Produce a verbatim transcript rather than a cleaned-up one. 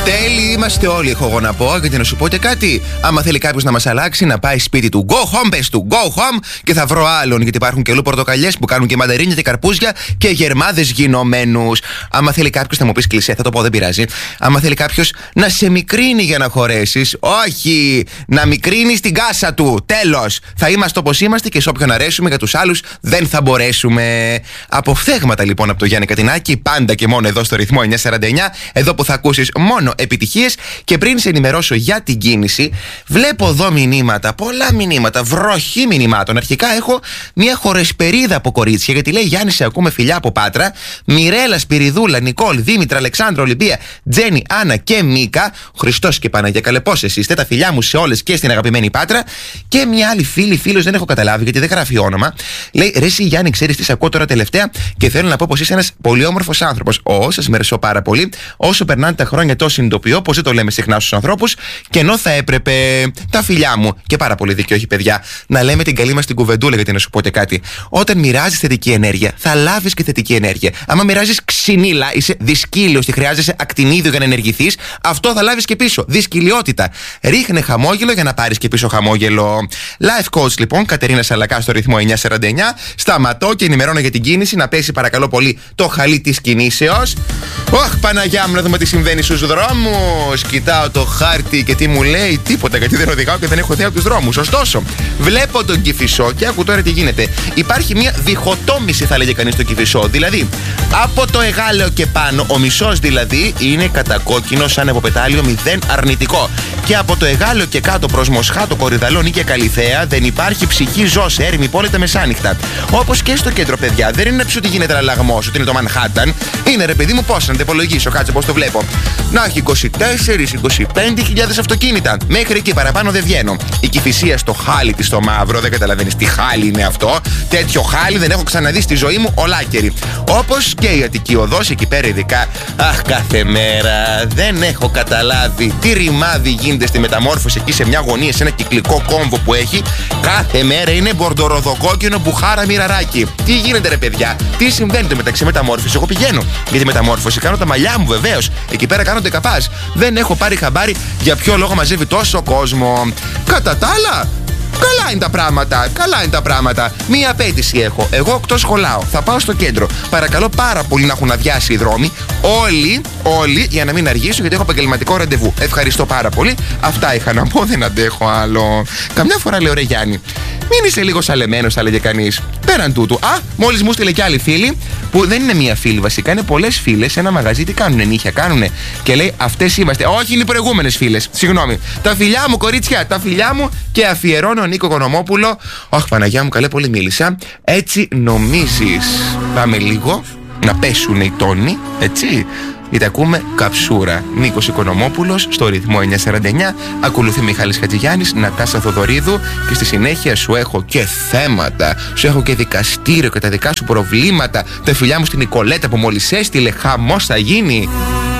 Τέλειοι είμαστε όλοι, έχω εγώ να πω, γιατί να σου πω και κάτι. Άμα θέλει κάποιο να μας αλλάξει, να πάει σπίτι του. Go home, πες του. Go home και θα βρω άλλον. Γιατί υπάρχουν και αλλού πορτοκαλιές που κάνουν και μανδαρίνια και καρπούζια και γερμάδες γινωμένους. Άμα θέλει κάποιο να μου πει κλεισέ, θα το πω, δεν πειράζει. Άμα θέλει κάποιο να σε μικρύνει για να χωρέσεις, όχι, να μικρύνει την κάσα του. Τέλος. Θα είμαστε όπως είμαστε και σε όποιον αρέσουμε, για τους άλλους δεν θα μπορέσουμε. Αποφθέγματα λοιπόν από το Γιάννη Κατινάκη, πάντα και μόνο εδώ στο ρυθμό εννιακόσια σαράντα εννιά, εδώ που θα ακούσεις μόνο επιτυχίες. Και πριν σε ενημερώσω για την κίνηση, βλέπω εδώ μηνύματα, πολλά μηνύματα, βροχή μηνυμάτων. Αρχικά έχω μια χορεσπερίδα από κορίτσια, γιατί λέει Γιάννη, σε ακούμε, φιλιά από Πάτρα. Μιρέλα, Σπυριδούλα, Νικόλ, Δήμητρα, Αλεξάνδρο, Ολυμπία, Τζένι, Άννα και Μίκα. Χριστός και Παναγία, καλέ, πώς εσείς είστε, τα φιλιά μου σε όλες και στην αγαπημένη Πάτρα. Και μια άλλη φίλη, φίλος, δεν έχω καταλάβει γιατί δεν γράφει όνομα. Λέει ρε, εσύ Γιάννη, ξέρεις τι σε ακούω τώρα τελευταία και θέλω να πω πως είσαι ένας πολύ όμορφος άνθρωπος. Ω, σας μερσώ πάρα πολύ. Όσο περνάνε τα χρόνια, τόσο συνειδητοποιώ πως δεν το λέμε συχνά στους ανθρώπους και ενώ θα έπρεπε, τα φιλιά μου, και πάρα πολύ δίκιο έχει παιδιά, να λέμε την καλή μας την κουβεντούλα. Γιατί να σου πω και κάτι, όταν μοιράζεις θετική ενέργεια θα λάβεις και θετική ενέργεια. Άμα μοιράζεις ξυνήλα, είσαι δυσκύλιος και χρειάζεσαι ακτινίδιο για να ενεργηθείς, αυτό θα λάβεις και πίσω, δυσκυλιότητα. Ρίχνε χαμόγελο για να πάρεις και πίσω χαμόγελο. Life coach λοιπόν, Κατερίνα Σαλακά στο ρυθμό εννιακόσια σαράντα εννιά. Σταματώ και ενημερώνω για την κίνηση. Να πέσει παρακαλώ πολύ το χαλί της κινήσεως. Ωχ, Παναγιά μου, να δούμε τι συμβαίνει στους δρόμους. Κοιτάω το χάρτη και τι μου λέει, τίποτα, γιατί δεν οδηγάω και δεν έχω ιδέα από τους δρόμους. Ωστόσο, βλέπω τον Κηφισό και άκου τώρα τι γίνεται. Υπάρχει μια διχοτόμηση, θα λέγε κανείς, στο Κηφισό. Δηλαδή, από το Εγάλεο και πάνω, ο μισός δηλαδή είναι κατακόκκινο, σαν εποπετάλιο, μηδέν αρνητικό. Και από το Εγάλεο και κάτω προς Μοσχάτο, Κορυδαλώνη και Καλιθέα δεν υπάρχει ψυχή ζώση, έρημη πόλη τα μεσάνυχτα. Όπως και στο κέντρο, παιδιά, δεν είναι να πει ότι γίνεται αλλαγμός, ότι είναι το Μανχάταν. Είναι ρε παιδί μου, πώς να το υπολογίσω, κάτσε πώς το βλέπω. Να έχει είκοσι τέσσερις με είκοσι πέντε χιλιάδες αυτοκίνητα. Μέχρι εκεί παραπάνω δεν βγαίνω. Η Κηφισία στο χάλι της, στο μαύρο, δεν καταλαβαίνεις τι χάλι είναι αυτό. Τέτοιο χάλι δεν έχω ξαναδεί στη ζωή μου ολάκερη. Όπως και η Αττική Οδός, εκεί πέρα ειδικά. Αχ, κάθε μέρα δεν έχω καταλάβει τι ρημάδι γίνεται στη μεταμόρφωση εκεί σε μια γωνία, σε ένα κυκλικό κόμβο που έχει. Κάθε μέρα είναι μπορντοροδοκόκκινο μπουχάρα μοιραράκι. Τι γίνεται ρε παιδιά, τι συμβαίνει το μεταξύ μεταμόρφωση? Εγώ πηγαίνω για τη μεταμόρφωση, κάνω τα μαλλιά μου βεβαίως. Εκεί πέρα κάνω ντεκαπάζ. Δεν έχω πάρει χαμπάρι για ποιο λόγο μαζεύει τόσο κόσμο. Κατά τα άλλα, καλά είναι τα πράγματα, καλά είναι τα πράγματα. Μία απέτηση έχω. Εγώ εκτός σχολάω. Θα πάω στο κέντρο. Παρακαλώ πάρα πολύ να έχουν αδειάσει οι δρόμοι. Όλοι, όλοι, για να μην αργήσω, γιατί έχω επαγγελματικό ραντεβού. Ευχαριστώ πάρα πολύ. Αυτά είχα να πω, δεν αντέχω άλλο. Καμιά φορά λέω ρε Γιάννη, μην είσαι λίγο σαλεμένος, θα έλεγε κανείς. Πέραν τούτου. Α, μόλις μου στείλε κι άλλη φίλη, που δεν είναι μία φίλη βασικά, είναι πολλές φίλες σε ένα μαγαζί. Τι κάνουνε, νύχια κάνουνε. Και λέει αυτές είμαστε. Όχι, είναι οι προηγούμενες φίλες. Συγγνώμη. Τα φιλιά μου, κορίτσια, τα φιλιά μου και αφιερώνω Νίκο Κονομόπουλο. Αχ, Παναγιά μου, καλέ, πολύ μίλησα. Έτσι νομίζεις. Πάμε λίγο να πέσουν οι τόνοι, έτσι. Είτε ακούμε καψούρα. Νίκος Οικονομόπουλος στο ρυθμό εννιακόσια σαράντα εννιά. Ακολουθεί Μιχάλης Χατζηγιάννης, Νατάσα Θοδωρίδου. Και στη συνέχεια σου έχω και θέματα. Σου έχω και δικαστήριο και τα δικά σου προβλήματα. Τα φιλιά μου στην Νικολέτα που μόλις έστειλε. Χαμός θα γίνει.